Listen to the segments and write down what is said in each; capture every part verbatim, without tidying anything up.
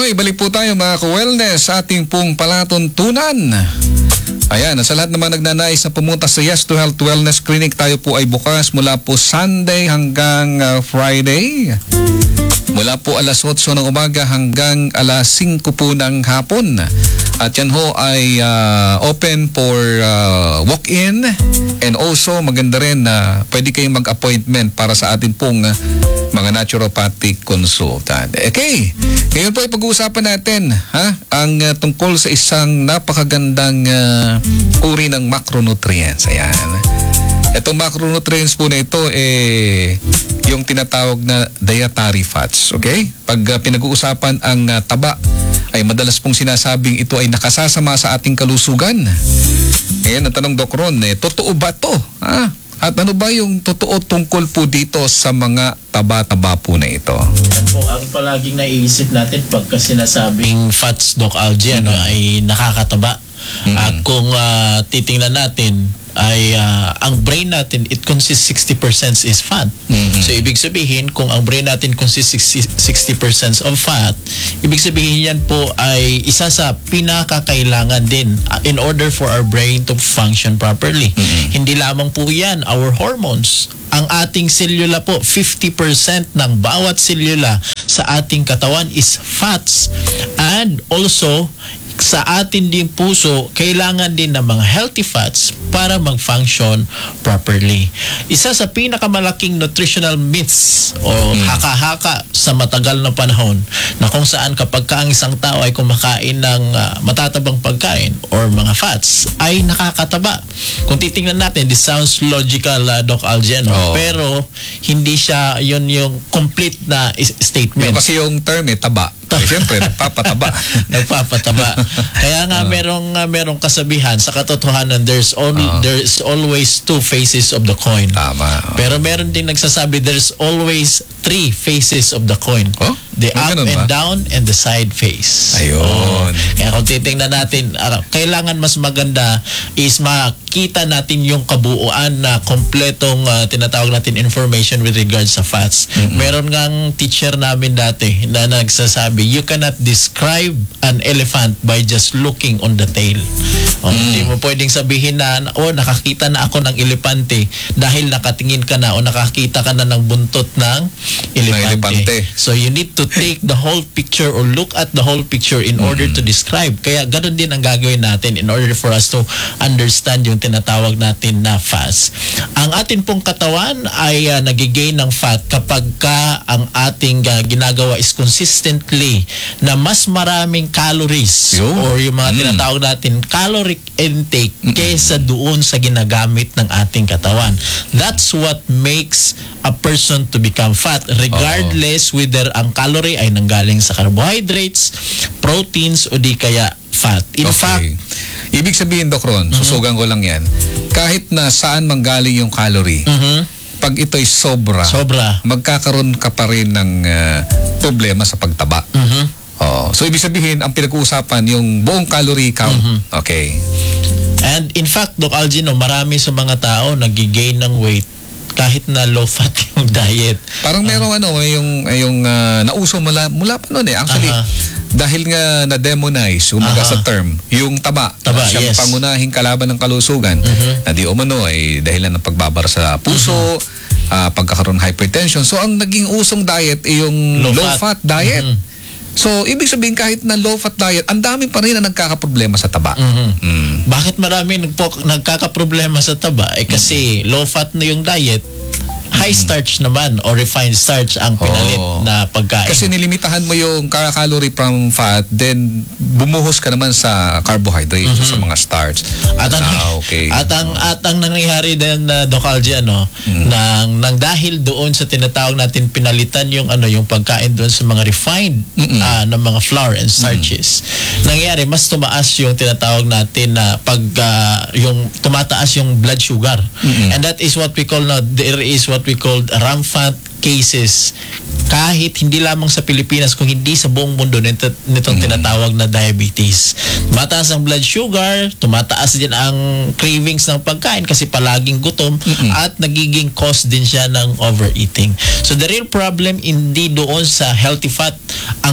Okay, balik po tayo mga ka-wellness sa ating pong palatuntunan. Ayan, sa lahat naman nagnanais na pumunta sa Yes to Health Wellness Clinic, tayo po ay bukas mula po Sunday hanggang uh, Friday. Mula po alas otso ng umaga hanggang alas singko po ng hapon. At yan ho ay uh, open for uh, walk-in, and also maganda rin na uh, pwede kayong mag-appointment para sa atin pong uh, mga naturopathic consultant. Okay, ngayon po ay pag-uusapan natin ha, ang uh, tungkol sa isang napakagandang uh, uri ng macronutrients. Ayan. Itong macronutrients po na ito eh yung tinatawag na dietary fats. Okay? Pag uh, pinag-uusapan ang uh, taba, ay madalas pong sinasabing ito ay nakasasama sa ating kalusugan. Ngayon, ang tanong Doc Ron, eh, totoo ba ito? Ha? At ano ba yung totoo tungkol po dito sa mga taba-taba po na ito? Yan po ang palaging naiisip natin pagka sinasabing fats, Doc Algie, ano, ay nakakataba. Mm-hmm. At kung uh, titingnan natin, ay uh, ang brain natin, it consists sixty percent is fat. Mm-hmm. So ibig sabihin, kung ang brain natin consists sixty percent of fat, ibig sabihin yan po ay isa sa pinakakailangan din uh, in order for our brain to function properly. Mm-hmm. Hindi lamang po yan, our hormones. Ang ating selula po, fifty percent ng bawat selula sa ating katawan is fats. And also, sa atin din puso, kailangan din ng mga healthy fats para mag-function properly. Isa sa pinakamalaking nutritional myths o mm. haka-haka sa matagal na panahon na kung saan kapag ka ang isang tao ay kumakain ng uh, matatabang pagkain or mga fats, ay nakakataba. Kung titingnan natin, this sounds logical, uh, Doc Algie, no? Oh. Pero hindi siya yun yung complete na statement. Yung kasi yung term eh, taba. Eh, siyempre, nagpapataba. Nagpapataba. Kaya nga uh, merong uh, merong kasabihan sa katotohanan, there's only uh, there's always two faces of the coin. Tama. Uh, Pero meron din nagsasabi there's always three faces of the coin. Oh? The up and ba? Down and the side face. Ayun. Oh. Kaya kung titingnan natin, uh, kailangan mas maganda is makita natin yung kabuuan na kompletong uh, tinatawag natin information with regards sa fats. Mm-hmm. Meron ngang teacher namin dati na nagsasabi, you cannot describe an elephant by just looking on the tail. Oh, mm. Hindi mo pwedeng sabihin na, oh, nakakita na ako ng elepante dahil nakatingin ka na o nakakita ka na ng buntot ng elepante. elepante. So you need to take the whole picture or look at the whole picture in order mm. to describe. Kaya ganun din ang gagawin natin in order for us to understand yung tinatawag natin na fats. Ang atin pong katawan ay uh, nagigain ng fat kapag ka ang ating uh, ginagawa is consistently na mas maraming calories Yo. or yung mga mm. tinatawag natin caloric intake mm. kaysa doon sa ginagamit ng ating katawan. That's what makes a person to become fat regardless oh. whether ang calorie ay nanggaling sa carbohydrates, proteins o di kaya fat. In okay. fact, ibig sabihin, Doc Ron, mm-hmm. susugan ko lang yan, kahit na saan manggaling yung calorie, mm-hmm. pag ito'y sobra, sobra, magkakaroon ka pa rin ng uh, problema sa pagtaba. Mm-hmm. Oh, so ibig sabihin, ang pinag-uusapan yung buong calorie count. Mm-hmm. Okay. And in fact, Doc Algie, no, marami sa mga tao nag-gain ng weight kahit na low fat yung diet. Parang merong uh, ano, yung yung uh, nauso mula mula pa noon eh. Actually, uh-huh. dahil nga na-demonize, umaga uh-huh. sa term, yung taba, taba siyang yes. pangunahing kalaban ng kalusugan, uh-huh. na di umano ay dahilan ng pagbabara sa puso, uh-huh. uh, pagkakaroon hypertension. So ang naging usong diet ay yung low, low fat. fat diet. Uh-huh. So, ibig sabihin kahit na low-fat diet, ang dami pa rin na nagkakaproblema sa taba. Mm-hmm. Mm. Bakit marami nagpo- nagkakaproblema sa taba? Eh kasi mm-hmm. low-fat na yung diet, high starch naman or refined starch ang pinalit oh. na pagkain. Kasi nilimitahan mo yung calorie from fat, then bumuhos ka naman sa carbohydrate, mm-hmm. sa mga starch. At ang, ah, okay. at ang, at ang nangyayari din, uh, Doc Algie, ano, mm-hmm. nang, nang dahil doon sa tinatawag natin pinalitan yung, ano, yung pagkain doon sa mga refined mm-hmm. uh, na mga flour and starches, mm-hmm. nangyayari, mas tumaas yung tinatawag natin na pag, uh, yung tumataas yung blood sugar. Mm-hmm. And that is what we call now, there is what we call rampant cases kahit hindi lamang sa Pilipinas kung hindi sa buong mundo nito, nitong mm. tinatawag na diabetes. Mataas ang blood sugar, tumataas din ang cravings ng pagkain kasi palaging gutom mm-hmm. at nagiging cause din siya ng overeating. So the real problem hindi doon sa healthy fat, ang ta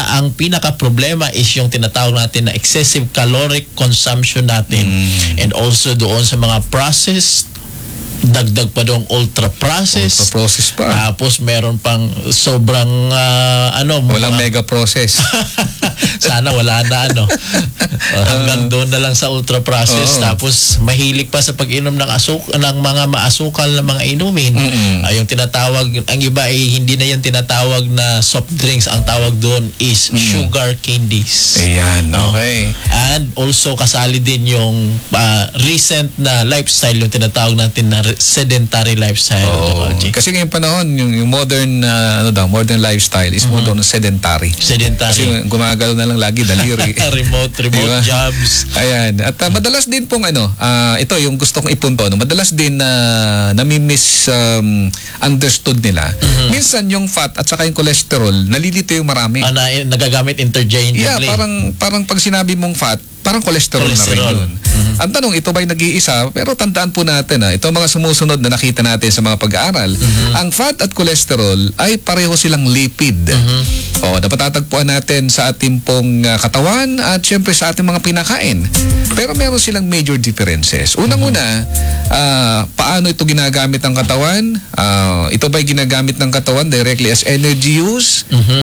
Ah, ang pinaka-problema is yung tinatawag natin na excessive caloric consumption natin. Mm. And also doon sa mga processed, dagdag pa doon ultra-processed. Ultra-processed pa. Tapos meron pang sobrang ah, ano, Walang mga- mega process. sana wala na ano. Uh, hanggang doon na lang sa ultra process. Oo. Tapos mahilig pa sa pag-inom ng asuk ng mga maasukal na mga inumin. Mm-mm. Ah, yung tinatawag, ang iba ay hindi na yung tinatawag na soft drinks. Ang tawag doon is sugar candies. Ayan, No? okay. And also kasali din yung ah, recent na lifestyle, yung tinatawag natin na re- sedentary lifestyle. Oo. Doc Algie. Kasi ngayong panahon, yung, yung modern uh, ano daw, modern lifestyle is more doon sedentary. Sedentary. Kasi gumagalaw na lang lagi daliri. remote, remote Diba? jobs. Ayan. At uh, madalas din pong ano, ah, ito yung gusto kong ipunto, no? Madalas din na nami-miss um, understood nila. Minsan yung fat at saka yung cholesterol, nalilito yung marami. Ah, na, nagagamit interchangeably. Yeah, parang parang pag sinabi mong fat, parang cholesterol, Cholesterol. na rin yun. Ang tanong, ito ba'y nag-iisa? Pero tandaan po natin, ha, ito ang mga sumusunod na nakita natin sa mga pag-aaral. Ang fat at cholesterol ay pareho silang lipid. O, dapat tatagpuan natin sa ating pong ah, katawan at syempre sa ating mga pinakain. Pero meron silang major differences. Unang-una, ah, paano ito ginagamit ng katawan? Ah, ito ba'y ginagamit ng katawan directly as energy use?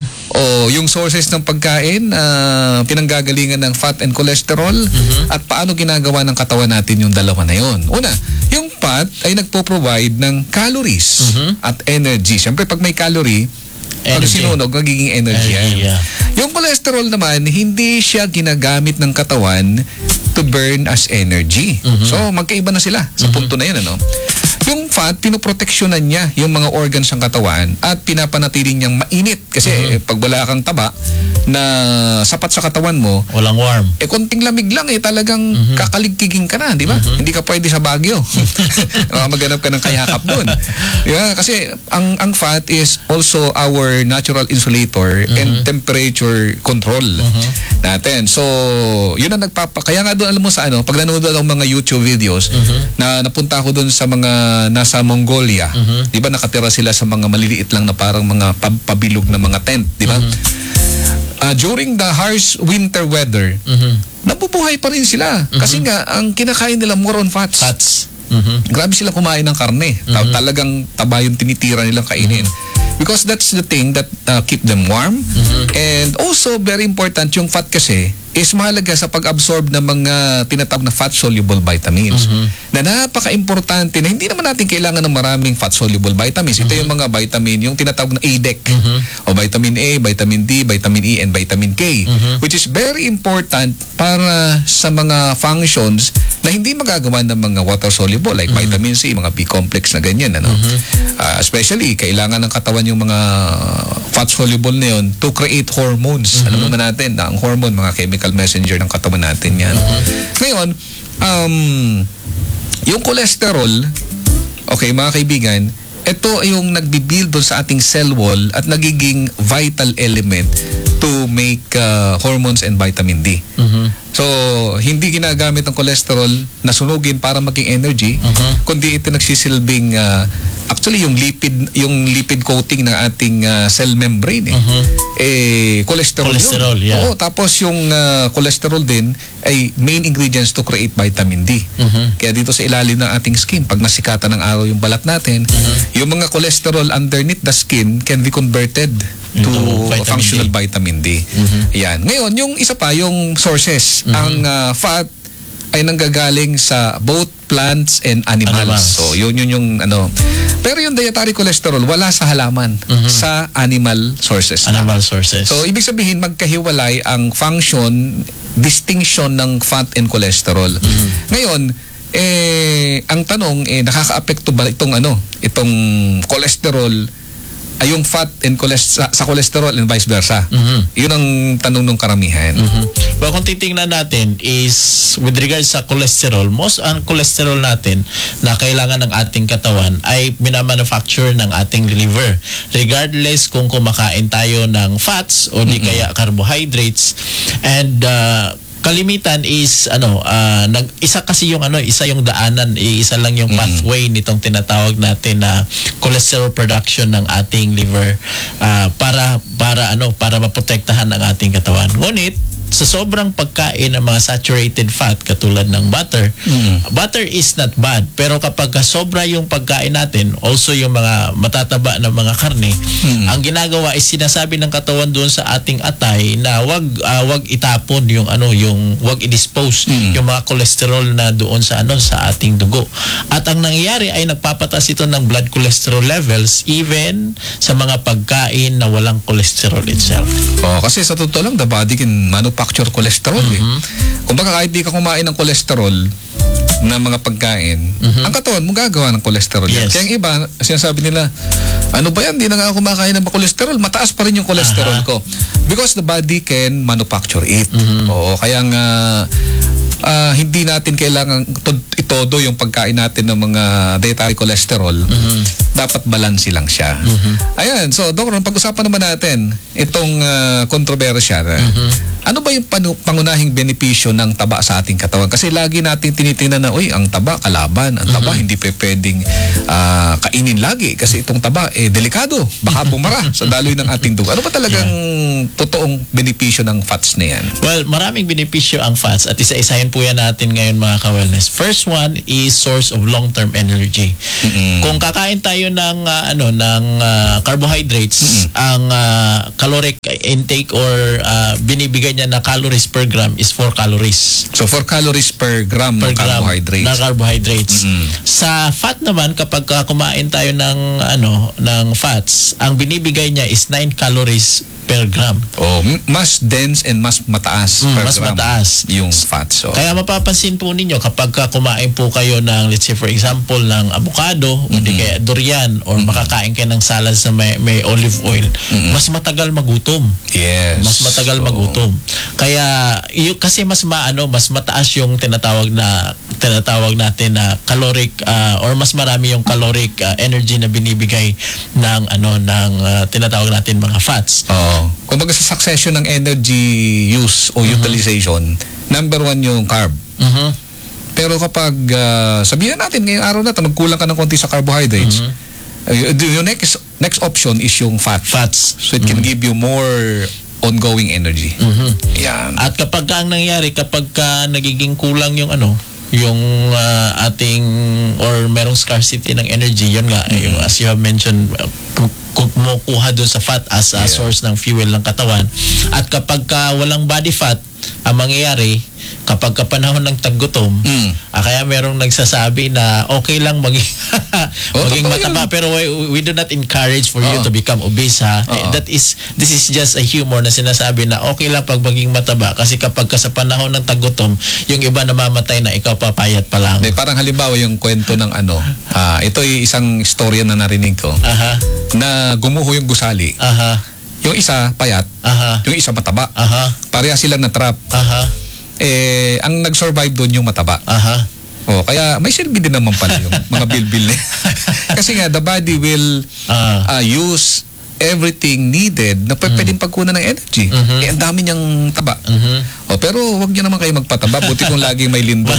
O yung sources ng pagkain na pinanggagalingan ng fat and cholesterol at paano ginagawa ng katawan natin yung dalawa na yun. Una, yung fat ay nagpo-provide ng calories at energy. Siyempre pag may calorie, pag Energy. sinunog, nagiging energy yan. Energy, yeah. Yung cholesterol naman, hindi siya ginagamit ng katawan to burn as energy. So, magkaiba na sila sa punto na yun, ano? Yung fat, pinoproteksyonan niya yung mga organs ng katawan at pinapanatili niyang mainit. Kasi eh, pag wala kang taba na sapat sa katawan mo, Walang warm. eh konting lamig lang eh talagang kakaligkiging ka na, di ba? Hindi ka pwede sa Baguio. Baka maghanap ka ng kayakap doon. Di ba? Kasi ang ang fat is also our natural insulator and temperature control natin. So, yun ang nagpapa... Kaya nga doon, alam mo sa ano, pag nanonood ako ng mga YouTube videos, na napunta ako doon sa mga nasa Mongolia, di ba nakatira sila sa mga maliliit lang na parang mga pab- pabilog na mga tent, di ba? Ah, during the harsh winter weather, nabubuhay pa rin sila. Kasi nga, ang kinakain nila more on fats. Fats. Mhm. Grabe sila kumain ng karne. Ta- Talagang taba yung tinitira nilang kainin. Because that's the thing that uh, keep them warm. And also, very important, yung fat kasi is mahalaga sa pag-absorb ng mga tinatawag na fat-soluble vitamins. Na napaka-importante na hindi naman natin kailangan ng maraming fat-soluble vitamins. Ito yung mga vitamin, yung tinatawag na A D E C. O vitamin A, vitamin D, vitamin E, and vitamin K. Which is very important para sa mga functions na hindi magagawa ng mga water-soluble like vitamin C, mga B-complex na ganyan. Ano? Ah, especially, kailangan ng katawan yung mga fat-soluble na yun to create hormones. Alam naman natin na ang hormone, mga chemical messenger ng katawan natin yan. Ngayon, um, yung cholesterol, okay mga kaibigan, ito yung nagbibuild doon sa ating cell wall at nagiging vital element to make uh, hormones and vitamin D. So, hindi ginagamit ang cholesterol na sunugin para maging energy, kundi ito nagsisilbing uh, actually yung lipid yung lipid coating ng ating uh, cell membrane eh, eh cholesterol, Cholesterol, yun. yeah. Oo, tapos yung uh, cholesterol din ay main ingredients to create vitamin D. Kaya dito sa ilalim ng ating skin, pag nasikatan ng araw yung balat natin, yung mga cholesterol underneath the skin can be converted to Into vitamin functional D. vitamin D. Yan. Ngayon, yung isa pa, yung sources, ang uh, fat ay nanggagaling sa both plants and animals. Animals. So, yun yun yung ano. Pero yung dietary cholesterol, wala sa halaman, sa animal sources. na. Animal sources. So, ibig sabihin, magkahiwalay ang function, distinction ng fat and cholesterol. Ngayon, eh, ang tanong, eh, nakaka-apekto ba itong ano, itong cholesterol, ay yung fat and cholesterol, sa cholesterol and vice versa? Yun ang tanong ng karamihan. Well, kung titingnan natin is with regards sa cholesterol, most ang cholesterol natin na kailangan ng ating katawan ay minamanufacture ng ating liver. Regardless kung kumakain tayo ng fats o di kaya carbohydrates. And uh, kalimitan is ano ah, nag isa kasi yung ano isa yung daanan, eh, isa lang yung pathway nitong tinatawag natin na cholesterol production ng ating liver ah, para para ano para maprotektahan ang ating katawan. Ngunit sa sobrang pagkain ng mga saturated fat katulad ng butter, Mm. butter is not bad. Pero kapag sobra yung pagkain natin, also yung mga matataba na mga karne, Mm. ang ginagawa is sinasabi ng katawan doon sa ating atay na wag ah, wag itapon yung ano yung wag i-dispose Mm. yung mga cholesterol na doon sa ano sa ating dugo. At ang nangyayari ay nagpapataas ito ng blood cholesterol levels even sa mga pagkain na walang cholesterol itself. Oh, kasi sa totoo lang, the body can manufacture cholesterol eh. Kung baka kahit di ka kumain ng cholesterol na mga pagkain, ang katawan mo gagawa ng cholesterol yan. Yes. Kaya yung iba, sinasabi nila, ano ba yan, di na nga ako kumakain ng cholesterol, mataas pa rin yung cholesterol Aha. ko. Because the body can manufacture it. Oo, kaya nga ah, hindi natin kailangan to- itodo yung pagkain natin ng mga dietary cholesterol. Dapat balanse lang siya. Ayan, so Doctor, pag-usapan naman natin itong ah, kontrobersya. Ano ba yung panu- pangunahing benepisyo ng taba sa ating katawan? Kasi lagi natin tinitingnan na, uy, ang taba kalaban, ang taba hindi pe pwedeng ah, kainin lagi kasi itong taba eh delikado, baka bumara sa daloy ng ating dugo. Ano ba talagang totoong benepisyo ng fats na yan? Well, maraming benepisyo ang fats at isa-isahin po yan natin ngayon mga ka-wellness. First one is source of long-term energy. Kung kakain tayo ng ah, ano ng ah, carbohydrates, ang ah, caloric intake or ah, binibigay niya na calories per gram is four calories So four calories per gram per ng gram carbohydrates. na carbohydrates. Mm-mm. Sa fat naman kapag ka kumain tayo ng ano ng fats, ang binibigay niya is nine calories per gram. Oh, m- mas dense and mas mataas Mm, per mas gram mataas. yung fats. So, Kaya mapapansin po ninyo kapag ka kumain po kayo ng, let's say for example, ng avocado, o di kaya durian, or makakain kayo ng salad na may, may olive oil, mas matagal magutom. yes. Mas matagal So, magutom. Kaya yung, kasi mas maano, mas mataas yung tinatawag na tinatawag natin na caloric ah, or mas marami yung caloric ah, energy na binibigay ng ano ng ah, tinatawag natin mga fats. Oo. Kumbaga sa succession ng energy use o utilization, number one yung carb. Mhm. Pero kapag ah, sabihin natin ngayong araw na ito, magkulang ka ng konti sa carbohydrates, uh, yung next next option is yung fat. Fats. So it can give you more ongoing energy. Mhm. Yan. At kapag ka ang nangyari, kapag ka nagiging kulang yung ano, yung ah, ating or merong scarcity ng energy, yun nga, yung, as you have mentioned, uh, ku- kumukuha dun sa fat as a Yeah. source ng fuel ng katawan. At kapag ka walang body fat, ang mangyayari, kapag ka panahon ng taggutom, Mm. ah, kaya merong nagsasabi na okay lang maging, Oh, maging totoo mataba, yun. pero we, we do not encourage for you Oo. to become obese, ha? Oo. That is, this is just a humor na sinasabi na okay lang pag maging mataba kasi kapag ka sa panahon ng tagutom, yung iba namamatay na ikaw papayat pa lang. Hindi, parang halimbawa yung kwento ng ano, ah, ito ay isang istorya na narinig ko, Aha, na gumuho yung gusali. aha, Yung isa payat, aha, yung isa mataba. aha, Pareha silang na-trap. aha, Eh, ang nag-survive doon yung mataba. aha. Oh, kaya may silbi din naman pala yung mga bilbil na. Kasi nga, the body will Ah. uh, use everything needed na p- pwedeng pagkunan ng energy. Mhm. Eh, ang dami niyang taba. Mhm. Oh, pero wag niyo naman kayo magpataba. Buti kung laging may lindol.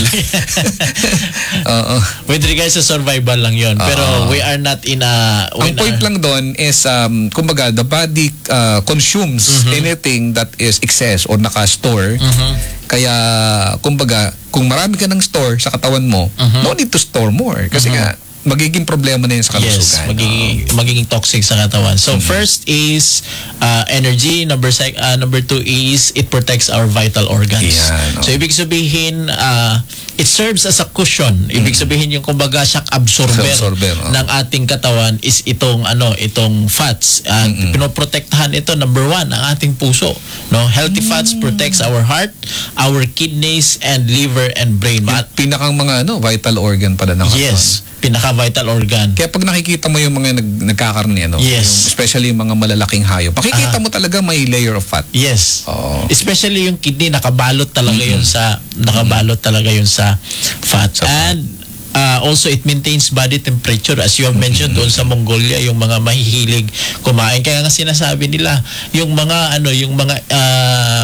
Oo. With regards sa survival lang yon, pero Ah. we are not in a we Ang point are- lang doon is, um, kumbaga, the body uh, consumes anything that is excess or naka-store. Mhm. Kaya, kumbaga, kung marami ka ng store sa katawan mo, no need to store more. Kasi nga, magiging problema na yun sa kalusugan. Yes, magiging, magiging toxic sa katawan. So first is uh, energy. Number sec, uh, number two is it protects our vital organs. Yan, oh. So ibig sabihin, uh, it serves as a cushion. Ibig sabihin yung kumbaga shock absorber, Absorber, oh. ng ating katawan is itong ano, itong fats. At pinoprotektahan ito number one ang ating puso. No, healthy fats protects our heart, our kidneys and liver and brain. Yung pinakang mga ano, vital organ pala ng katawan. Yes, pinaka-vital organ. Kaya pag nakikita mo yung mga nag, nagkakarni, ano, Yes. yung, especially yung mga malalaking hayop, makikita mo talaga may layer of fat. Yes. Oo. Especially yung kidney, nakabalot talaga yun sa nakabalot talaga yun sa fat. Sa fat. And uh, also it maintains body temperature as you have mentioned doon sa Mongolia, yung mga mahihilig kumain. Kaya nga sinasabi nila, yung mga ano, yung mga uh,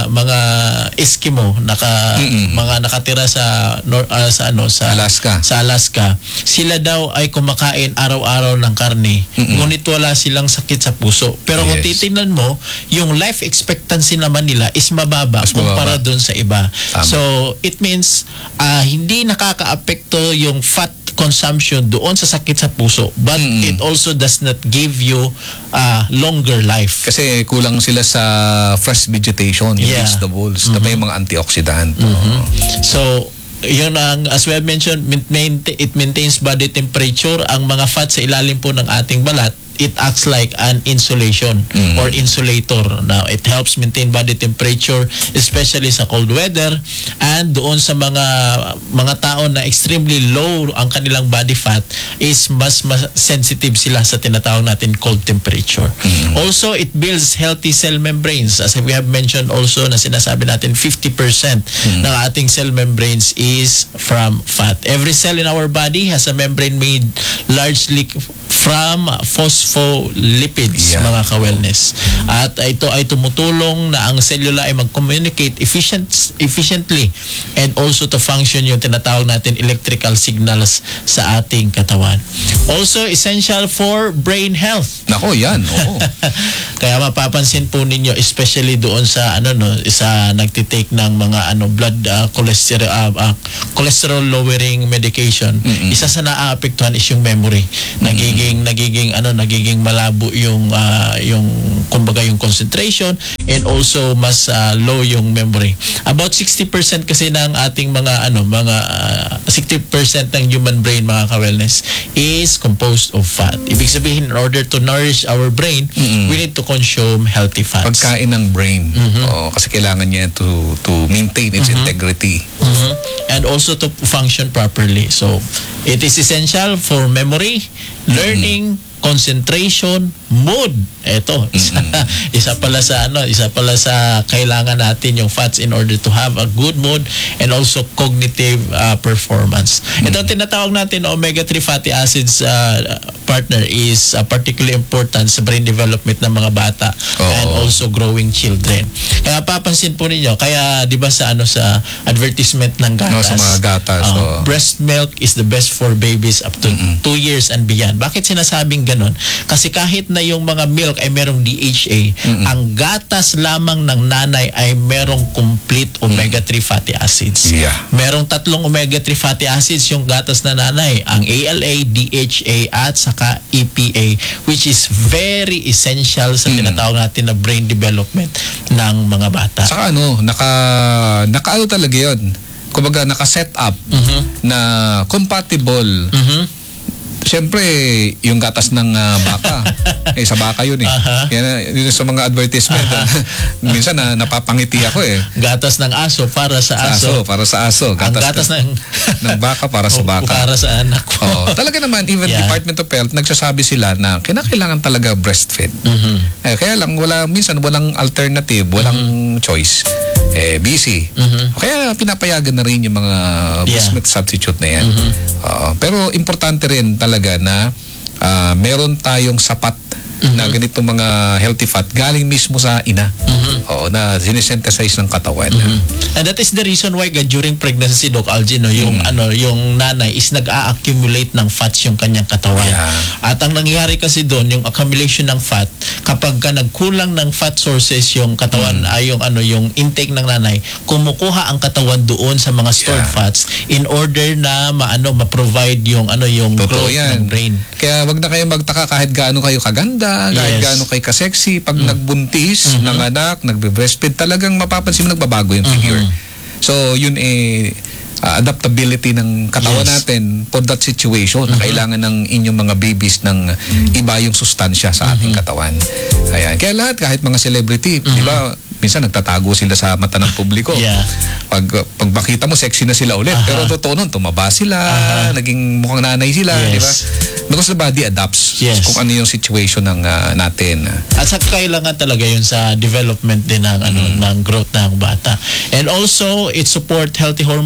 mga Eskimo naka Mm-mm. mga nakatira sa nor, ah, sa ano sa Alaska. sa Alaska. Sila daw ay kumakain araw-araw ng karne. Mm-mm. Ngunit wala silang sakit sa puso. Pero kung Yes. titingnan mo, yung life expectancy naman nila is mababa Mas kumpara mababa. doon sa iba. Tama. So it means ah, hindi nakakaapekto yung fat consumption doon sa sakit sa puso, but Mm-mm. it also does not give you uh, longer life. Kasi kulang sila sa fresh vegetation, yung Yeah. vegetables, na may mga antioxidant. Oo. So, yun ang, as we have mentioned, main- it maintains body temperature. Ang mga fat sa ilalim po ng ating balat, it acts like an insulation Mm. or insulator. Now, it helps maintain body temperature, especially sa cold weather, and doon sa mga mga tao na extremely low ang kanilang body fat is mas, mas sensitive sila sa tinatawag natin cold temperature. Also, it builds healthy cell membranes. As we have mentioned also na sinasabi natin fifty percent ng ating cell membranes is from fat. Every cell in our body has a membrane made largely from phospholipids, Yeah. mga ka-wellness. At ito ay tumutulong na ang selula ay mag-communicate efficient, efficiently and also to function yung tinatawag natin electrical signals sa ating katawan. Also essential for brain health. Nako, yan. Oo. Kaya mapapansin po ninyo, especially doon sa ano no, sa nagtitake ng mga ano blood uh, cholesterol uh, uh, cholesterol lowering medication, isa sa naaapektuhan is yung memory. Nagiging nagiging ano nagiging malabo yung uh, yung kumbaga yung concentration, and also mas uh, low yung memory. About sixty percent kasi ng ating mga ano mga uh, sixty percent ng human brain, mga ka-wellness, is composed of fat. Ibig sabihin, in order to nourish our brain, we need to consume healthy fats. Pagkain ng brain. Oo, kasi kailangan niya to to maintain its integrity. Mhm. And also to function properly. So, it is essential for memory, learning, concentration, mood. Ito, isa, isa pala sa ano, isa pala sa kailangan natin yung fats in order to have a good mood and also cognitive uh, performance. Ito ang tinatawag natin omega three fatty acids, uh, partner, is uh, particularly important sa brain development ng mga bata Oo. and also growing children. Kaya papansin po ninyo, kaya 'di ba sa ano sa advertisement ng gatas, No, sa mga gatas, uh, oo. breast milk is the best for babies up to two years and beyond. Bakit sinasabing ganon? Kasi kahit na yung mga milk ay merong D H A, ang gatas lamang ng nanay ay merong complete omega three fatty acids. Yeah. Merong tatlong omega three fatty acids yung gatas na nanay, ang A L A, D H A at saka E P A, which is very essential sa tinatawag natin na brain development ng mga bata. Saka ano, naka nakaano talaga 'yon. Kumbaga naka-set up na compatible. Mhm. Siyempre, yung gatas ng ah, baka. eh, sa baka yun eh. Aha. Yan, yun sa mga advertisement. Minsan na napapangiti ako eh. Gatas ng aso para sa Sa aso. aso, para sa aso. Ang gatas ng ng baka para sa Oh, baka. para sa anak ko. Oo. Talaga naman, even Yeah. Department of Health, nagsasabi sila na kinakailangan talaga breastfeed. Mhm. Eh, kaya lang, wala, minsan walang alternative, walang choice. Eh, busy. Kaya pinapayagan na rin yung mga breast Yeah. milk substitute na yan. Oo. Pero importante rin talaga na ah, meron tayong sapat na ganitong mga healthy fat galing mismo sa ina. Oo, na sinesynthesize ng katawan. And that is the reason why uh, during pregnancy, Doc Algin, no, yung ano, yung nanay is nag-a-accumulate ng fats yung kanyang katawan. Yeah. At ang nangyayari kasi doon, yung accumulation ng fat, kapag ka nagkulang ng fat sources yung katawan, ay yung ano, yung intake ng nanay, kumukuha ang katawan doon sa mga stored Yeah. fats in order na maano ma-provide yung ano yung Totoo growth yan. ng brain. Kaya wag na kayo magtaka kahit gaano kayo kaganda, kahit Yes. gaano kayo kasexy, pag nagbuntis, nanganak, nagbe-breastfeed, talagang mapapansin mo nagbabago yung figure. So, yun eh, uh, adaptability ng katawan Yes. natin for that situation na kailangan ng inyong mga babies ng iba yung sustansya sa ating katawan. Ayan. Kaya lahat, kahit mga celebrity, di ba, minsan nagtatago sila sa mata ng publiko. Yeah. Pag, pag makita mo, sexy na sila ulit. Aha. Pero totoo nun, tumaba sila, naging mukhang nanay sila, Yes. di ba? Because the body adapts Yes. kung ano yung situation ng ah, natin. At sa kailangan talaga yun sa development din ng ano ng growth ng bata. And also it support healthy hormones.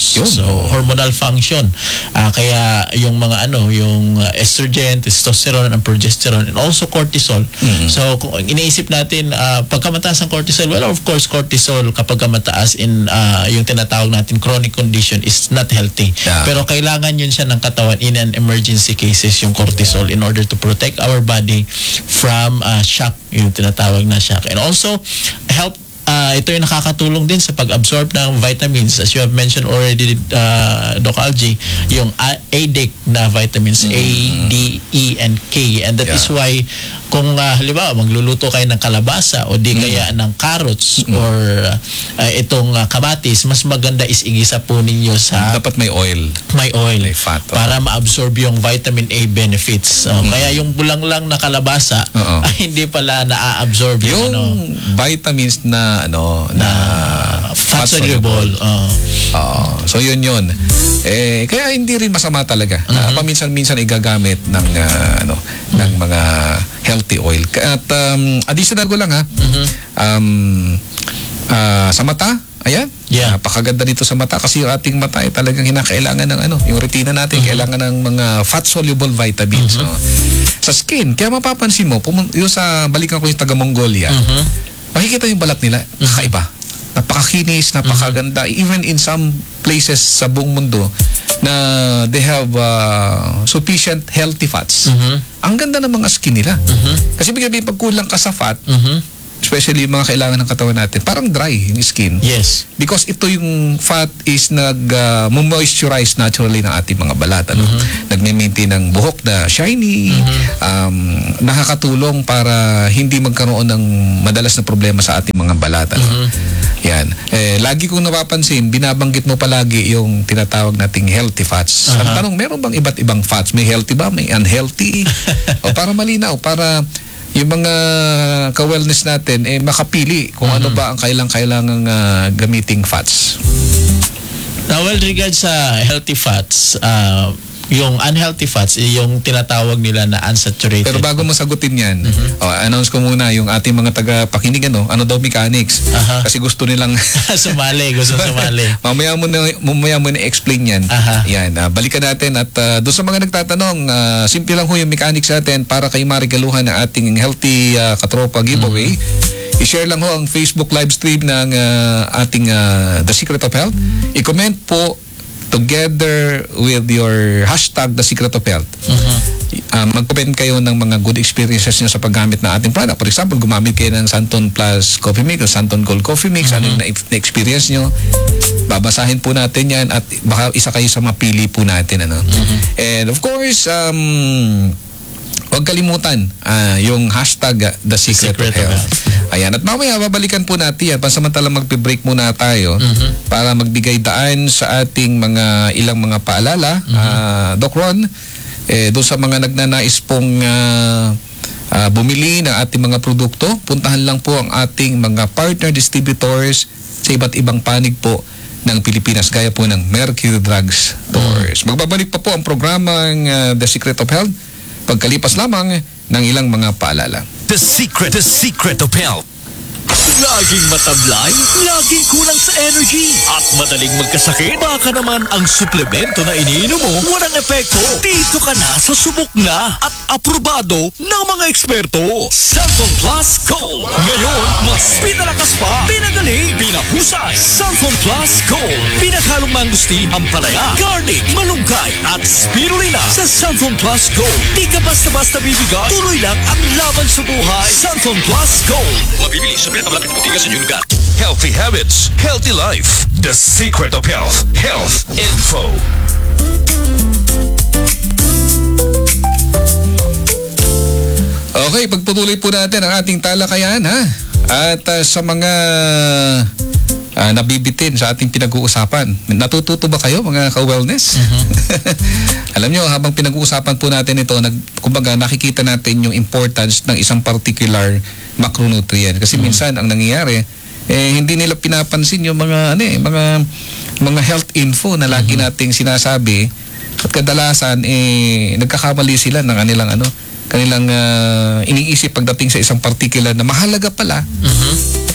hormones. Yun. So hormonal function. Ah, kaya yung mga ano, yung uh, estrogen, testosterone, and progesterone, and also cortisol. Mhm. So kung iniisip natin uh, pagka mataas ang cortisol, well of course cortisol kapag mataas in uh, yung tinatawag natin chronic condition is not healthy. Yeah. Pero kailangan yun siya ng katawan in an emergency cases yung cortisol in order to protect our body from uh, shock, yung tinatawag na shock. And also help Uh, ito yung nakakatulong din sa pag-absorb ng vitamins, as you have mentioned already, uh, Doc Algie, yung A- ADEC na vitamins, A, D, E, and K. And that Yeah. is why kung uh, halimbawa magluluto kayo ng kalabasa o di kaya ng carrots or uh, itong uh, kamatis, mas maganda is igisa po ninyo sa Dapat may oil. may oil May fat, oh. para ma-absorb yung vitamin A benefits. So, Kaya yung bulang lang na kalabasa Oo. ay hindi pala na-absorb yung, Yung ano, vitamins na ano na fat soluble. Uh, Oo. So yun yun. Eh kaya hindi rin masama talaga. Na paminsan-minsan igagamit ng ah, ano ng mga healthy oil. At um, additional ko lang ha. Um ah, sa mata, ayan. Yeah. Napakaganda nito sa mata kasi yung ating mata ay talagang kinakailangan ng ano, yung retina natin kailangan ng mga fat soluble vitamins. no? Sa skin, kaya mapapansin mo, pumun- yung sa balikan ko yung taga Mongolia. Makikita yung balat nila, kakaiba. Napakakinis, napakaganda. Even in some places sa buong mundo na they have uh, sufficient healthy fats. Ang ganda ng mga skin nila. Kasi bigla pag kulang ka sa fat, especially yung mga kailangan ng katawan natin, parang dry yung skin. yes. Because ito yung fat is nag uh, moisturize naturally ng ating mga balat, ano? Nagme-maintain ng buhok na shiny, um, nakakatulong para hindi magkaroon ng madalas na problema sa ating mga balat, ano? Yan. Eh, lagi kong napapansin, binabanggit mo palagi yung tinatawag nating healthy fats. Ang tanong, meron bang iba't ibang fats? May healthy ba? May unhealthy? O para malinaw, para yung mga ka-wellness natin eh makapili kung ano ba ang kailang-kailangang uh, gamiting fats. Now, well, regards sa healthy fats, uh, yung unhealthy fats, eh, yung tinatawag nila na unsaturated. Pero bago mo sagutin yan, oh, announce ko muna yung ating mga taga-pakinig, ano, ano daw mechanics. Aha. Kasi gusto nilang sumali, gusto sumali. mamaya mo na, mamaya mo na explain yan. Aha. Yan, ah, balikan natin at uh, doon sa mga nagtatanong, ah, simple lang ho yung mechanics natin para kayo marigaluhan ng ating healthy ah, katropa giveaway. I-share lang ho ang Facebook live stream ng ah, ating ah, The Secret of Health. I-comment po together with your hashtag The Secret of Health. Uh, mag-comment kayo ng mga good experiences nyo sa paggamit ng ating product. For example, gumamit kayo ng Santon Plus Coffee Mix o Santon Gold Coffee Mix. Ano yung na- na-experience nyo? Babasahin po natin yan at baka isa kayo sa mapili po natin. Ano? And of course, um, huwag kalimutan ah, yung hashtag ah, The Secret, Secret of of Health. Ayan. At mamaya, babalikan po natin yan. Pansamantalang magbe-break muna tayo para magbigay daan sa ating mga ilang mga paalala. Ah, Doc Ron, eh, doon sa mga nagnanais pong ah, ah, bumili ng ating mga produkto, puntahan lang po ang ating mga partner distributors sa iba't ibang panig po ng Pilipinas, gaya po ng Mercury Drugs Stores. Magbabalik pa po ang programang ah, The Secret of Health pagkalipas lamang ng ilang mga paalala. The secret, the secret of health. Laging matablay, laging kulang sa energy, at madaling magkasakit. Baka naman ang suplemento na iniinom mo walang epekto. Dito ka na sa subok na at aprobado ng mga eksperto. Santon Plus Gold. Ngayon, mas pinalakas pa, pinagaling, pinahusay. Santon Plus Gold. Pinaghalong mangustin, ampalaya, garlic, malunggay, at spirulina. Sa Santon Plus Gold, di ka basta-basta bibigay. Tuloy lang ang laban sa buhay. Santon Plus Gold. Mabibili sa pinakamalapit na butika sa inyong lugar. Healthy habits, healthy life. The secret of health. Health info. Okay, pagpatuloy po natin ang ating talakayan, ha? At uh, sa mga uh, nabibitin sa ating pinag-uusapan, natututo ba kayo mga ka-wellness? Alam nyo, habang pinag-uusapan po natin ito, nag, kumbaga nakikita natin yung importance ng isang particular macronutrient. Kasi minsan ang nangyayari, eh, hindi nila pinapansin yung mga, ano eh, mga, mga health info na lagi nating sinasabi. At kadalasan, eh, nagkakamali sila ng kanilang ano, kanilang uh, iniisip pagdating sa isang particular na mahalaga pala,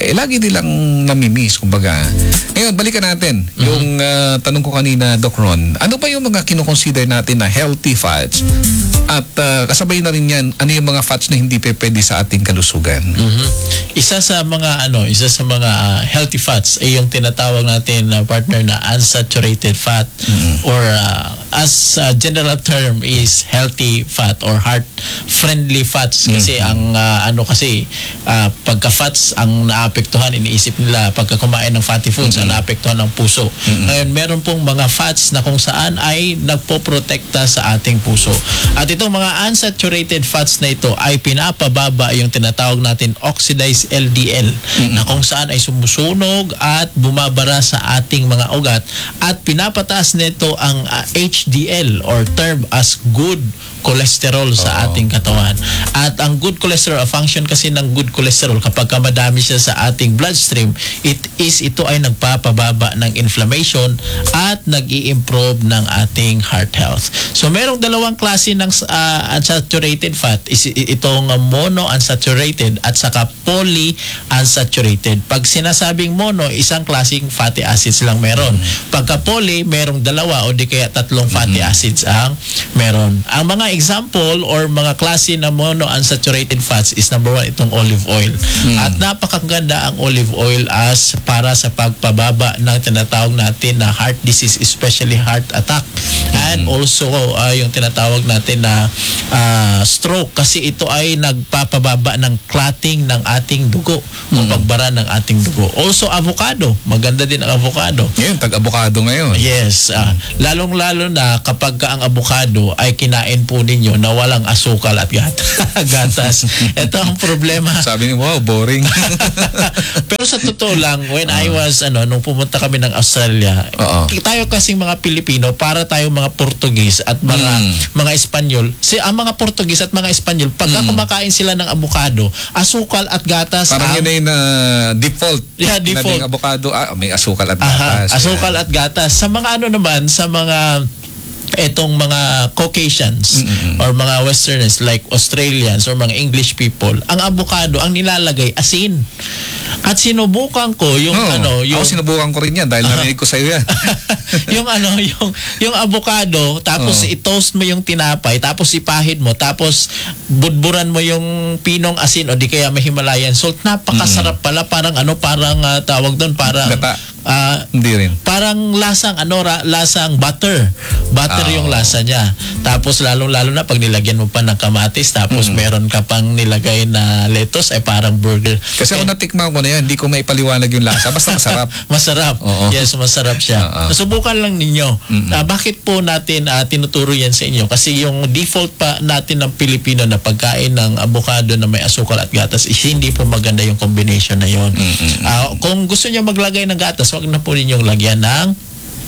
eh lagi nilang namimiss, kumbaga. Ngayon, balikan natin yung ah, tanong ko kanina, Doc Ron. Ano ba yung mga kinoconsider natin na healthy fats? At ah, kasabay na rin yan, ano yung mga fats na hindi pe pwede sa ating kalusugan? Mhm. Isa sa mga ano, isa sa mga ah, healthy fats ay yung tinatawag natin na partner na unsaturated fat or ah, as a general term is healthy fat or heart friendly fats kasi ang ah, ano kasi ah, pagka fats ang naapektuhan, iniisip nila pagka kumain ng fatty foods ang naapektuhan ng puso. Ngayon meron pong mga fats na kung saan ay nagpoprotekta sa ating puso. At itong mga unsaturated fats na ito ay pinapababa yung tinatawag natin oxidized L D L na kung saan ay sumusunog at bumabara sa ating mga ugat at pinapataas nito ang ah, H D L or term as good cholesterol sa ating katawan. At ang good cholesterol, a function kasi ng good cholesterol kapag ka madami siya sa ating bloodstream, it is ito ay nagpapababa ng inflammation at nag-i-improve ng ating heart health. So merong dalawang klase ng uh, unsaturated fat, is itong monounsaturated at saka polyunsaturated. Pag sinasabing mono, isang klaseng fatty acids lang meron. Pagka poly, merong dalawa o di kaya tatlong fatty acids ang meron. Ang mga example or mga klase na monounsaturated fats is number one, itong olive oil. At napakaganda ang olive oil as para sa pagpababa ng tinatawag natin na heart disease, especially heart attack. And also uh, yung tinatawag natin na uh, stroke kasi ito ay nagpapababa ng clotting ng ating dugo o pagbara ng ating dugo. Also avocado, maganda din ang avocado. Ngayon, tag-avocado ngayon. Yes, uh, lalong-lalo na kapag ka ang avocado ay kinain po ninyo na walang asukal at gat gatas. Ito ang problema. Sabi niyo, wow, boring. Pero sa totoo lang, when I was, ano, nung pumunta kami ng Australia, Oo. tayo kasing mga Pilipino, para tayo mga Portugis at mga Mm. mga Espanyol, si ang mga Portugis at mga Espanyol, pagka kumakain sila ng avocado, asukal at gatas Parang ang yun ay na default. Yeah, default. Nabing avocado, ah, may asukal at Aha, gatas. asukal at gatas. Sa mga ano naman, sa mga etong mga Caucasians or mga Westerners like Australians or mga English people, ang avocado ang nilalagay asin. At sinubukan ko yung Oo. ano, yung Ako sinubukan ko rin yan dahil narinig ko sa'yo yan. yung ano, yung yung avocado, tapos Oo. i-toast mo yung tinapay, tapos ipahid mo, tapos budburan mo yung pinong asin o di kaya may Himalayan salt. Napakasarap pala, parang ano, parang ah, tawag doon, parang Gata. ah, Hindi rin. parang lasang ano ra, lasang butter. Butter Ah, yung oo. lasa niya. Tapos lalong-lalo na pag nilagyan mo pa ng kamatis, tapos meron ka pang nilagay na lettuce, ay parang burger. Kasi ako natikman ko na yan, hindi ko maipaliwanag yung lasa. Basta masarap. Masarap. Oo. Yes, masarap siya. Oo. Nasubukan lang ninyo. Ah, bakit po natin ah, tinuturo yan sa inyo? Kasi yung default pa natin ng Pilipino na pagkain ng avocado na may asukal at gatas is hindi po maganda yung combination na yon. Ah, kung gusto niyo maglagay ng gatas, wag na po ninyong lagyan ng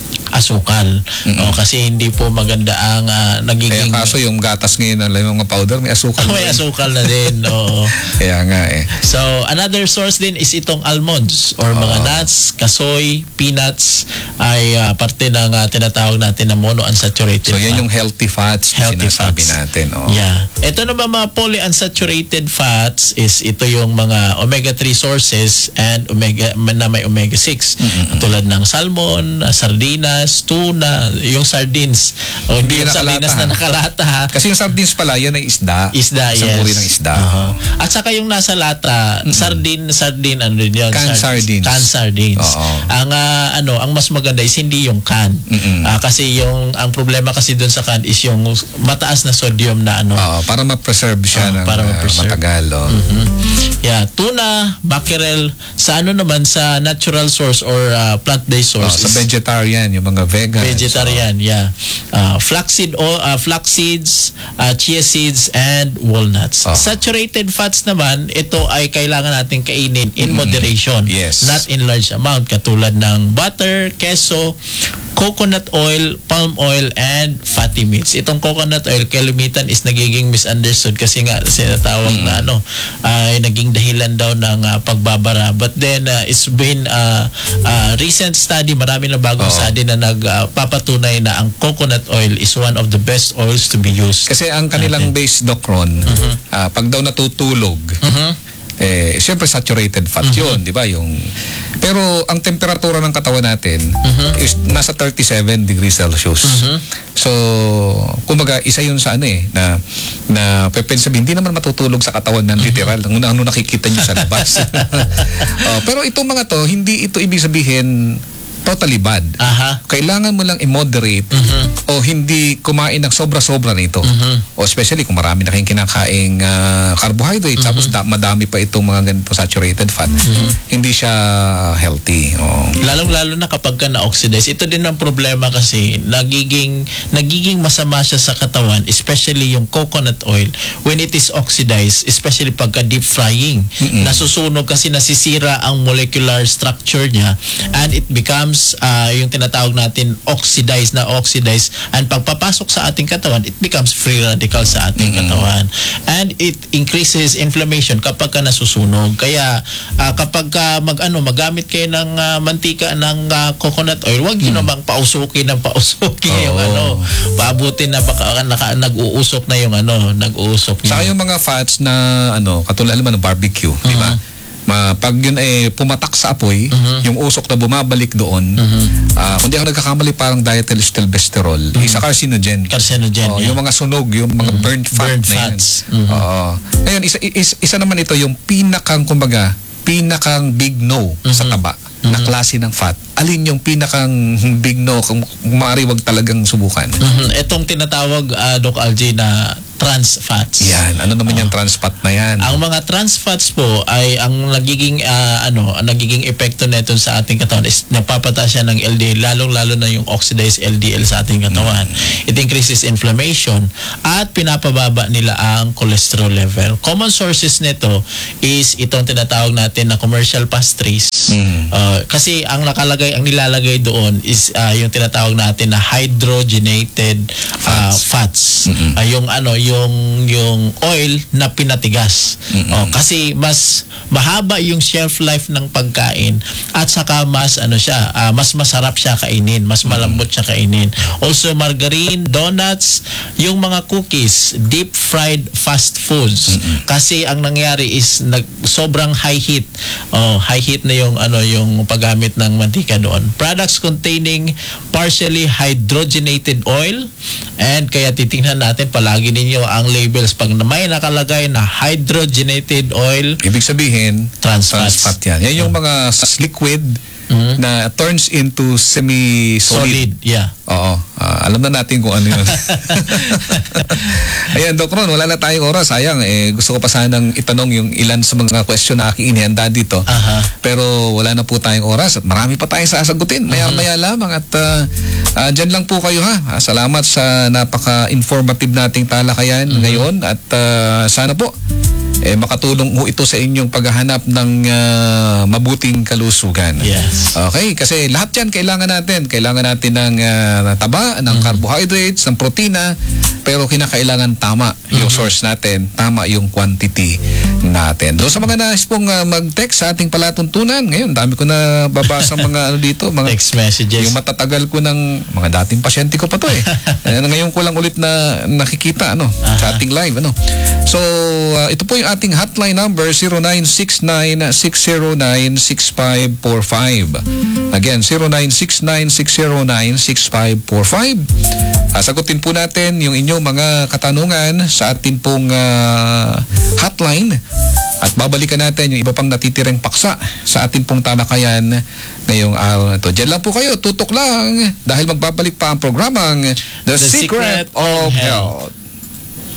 asukal. O, kasi hindi po maganda ang ah, Kaya nagiging kaso yung gatas ngayon, alam yung mga powder, may asukal. may din. asukal na din. Oo. Kaya nga eh. So, another source din is itong almonds or mga nuts, kasoy, peanuts ay ah, parte ng ah, tinatawag natin na monounsaturated So yan fat. yung healthy fats na Healthy sinasabi fats. natin. Oh. Yeah. Ito naman mga polyunsaturated fats is ito yung mga omega three sources and omega na may omega six. Tulad ng salmon, ah, sardinas, tuna, yung sardines. O hindi Hindi yung nakalata, sardinas na ha? nakalata ha. Kasi yung sardines pala, yan ay isda. Isda, Isang yes. uri ng isda. Uh-huh. At saka yung nasa lata, sardine, sardine, ano rin yun? Canned sardines. Canned sardines. Oo. Ang, ah, ano, ang mas maganda is hindi yung can. Ah, kasi yung, ang problema kasi dun sa can is yung mataas na sodium na ano. Oo, para ma-preserve siya Oo, ng para ah, ma-preserve. matagal. Oh. Mhm. Yeah, tuna, mackerel, sa ano naman, sa natural source or ah, plant-based Oh, source. sa is vegetarian, yung mga vegan. vegetarian, yeah. Uh, flaxseed oil, uh, flax seeds, uh, chia seeds, and walnuts. Oh. Saturated fats naman, ito ay kailangan natin kainin in moderation. Yes. Not in large amount, katulad ng butter, keso, coconut oil, palm oil, and fatty meats. Itong coconut oil, kalimitan is nagiging misunderstood kasi nga sinatawag na ano, ay naging dahilan daw ng uh, pagbabara. But then, uh, it's been uh, uh, recent study, marami na bagong Oo. study na nagpapatunay na ang coconut oil is one of the best oils to be used. Kasi ang kanilang base, Doc Ron, ah, pag daw natutulog, eh siyempre saturated fat yun, di ba? Yung pero ang temperatura ng katawan natin is nasa thirty-seven degrees Celsius. So, kumbaga isa yun sa ano eh na na pwede sabihin hindi naman matutulog sa katawan ng literal. Ano, ano nakikita niyo sa labas. Oh, pero itong mga to, hindi ito ibig sabihin totally bad. Aha. Kailangan mo lang i-moderate o hindi kumain ng sobra-sobra nito. O especially kung marami na kayong kinakaing uh, carbohydrates tapos da- madami pa itong mga ganito saturated fat. Hindi siya healthy. O. Lalong-lalo na kapag ka na-oxidize. Ito din ang problema kasi nagiging nagiging masama siya sa katawan, especially yung coconut oil when it is oxidized, especially pagka deep frying. Nasusunog kasi nasisira ang molecular structure niya and it becomes uh, yung tinatawag natin oxidized na oxidized and pagpapasok sa ating katawan, it becomes free radical sa ating mm-hmm. katawan and it increases inflammation kapag ka nasusunog. Kaya uh, kapag ka mag ano magamit kayo ng uh, mantika ng uh, coconut oil, wag niyo mm. namang pausukin ng pausukin oh. yung ano, paabutin na baka naka, nag-uusok na yung ano, nag-uusok. Saka yung mga fats na ano, katulad naman ng barbecue, mm-hmm. di ba? Ma, pag yun eh pumatak sa apoy, uh-huh. yung usok na bumabalik doon, uh-huh. uh, kung di ako nagkakamali parang diethylstilbestrol, uh-huh. isa carcinogen. Carcinogen, oh, yeah. Yung mga sunog, yung mga uh-huh. burnt fat burnt na fats. yan. Uh-huh. Uh, ngayon, isa, isa, isa naman ito yung pinakang, kumbaga, pinakang big no uh-huh. sa taba uh-huh. na klase ng fat. Alin yung pinakang big no kung maaari wag talagang subukan? Uh-huh. Itong tinatawag, uh, Doc Algie, na trans fats. Yan. Ano naman yung uh, trans fat na yan? Ang mga trans fats po ay ang nagiging uh, ano, ang nagiging epekto nito sa ating katawan is napapataas siya ng L D L, lalong-lalo na yung oxidized L D L sa ating katawan. Mm. It increases inflammation at pinapababa nila ang cholesterol level. Common sources nito is itong tinatawag natin na commercial pastries. Mm. Uh, kasi ang nakalagay, ang nilalagay doon is uh, yung tinatawag natin na hydrogenated uh, fats. fats. Mm-hmm. Uh, yung ano, yung yung oil na pinatigas. Mm-hmm. Oh, kasi mas mahaba yung shelf life ng pagkain at saka mas ano siya, uh, mas masarap siya kainin, mas malambot siya kainin. Also margarine, donuts, yung mga cookies, deep fried fast foods. Mm-hmm. Kasi ang nangyari is nag sobrang high heat. Oh, high heat na yung ano yung paggamit ng mantika doon. Products containing partially hydrogenated oil and kaya titingnan natin palagi ninyo ang labels pag may nakalagay na hydrogenated oil, ibig sabihin trans fats. Trans fat yan. Yan yung mga liquid mm-hmm. na turns into semi-solid. Solid, yeah. Oo. Uh, alam na natin kung ano yun. Ayan, Doc Ron, wala na tayong oras. Sayang, eh, gusto ko pa sanang itanong yung ilan sa mga question na aking inihanda dito. Uh-huh. Pero wala na po tayong oras at marami pa tayong sasagutin. Maya-maya uh-huh. lamang at uh, uh, dyan lang po kayo ha. Salamat sa napaka-informative nating talakayan uh-huh. ngayon at uh, sana po eh makatulong mo ito sa inyong paghahanap ng uh, mabuting kalusugan. Yes. Okay, kasi lahat 'yan kailangan natin. Kailangan natin ng uh, taba, ng mm-hmm. carbohydrates, ng protina, pero kinakailangan tama yung mm-hmm. source natin, tama yung quantity natin. So sa mga nais pong uh, mag-text sa ating palatuntunan, ngayon dami ko na babasa mga ano dito, mga text messages. Yung matatagal ko ng mga dating pasyente ko pa to eh. Ngayon ko lang ulit na nakikita ano, uh-huh. sa ating live ano. So uh, ito po yung ating hotline number zero nine six nine six zero nine six five four five. Again, zero nine six nine six zero nine six five four five. Uh, sagutin po natin yung inyong mga katanungan sa ating pong uh, hotline at babalikan natin yung iba pang natitirang paksa sa ating pong talakayan ngayong araw na ito. Diyan lang po kayo, tutok lang dahil magbabalik pa ang programang The, The Secret, Secret of Health. Health.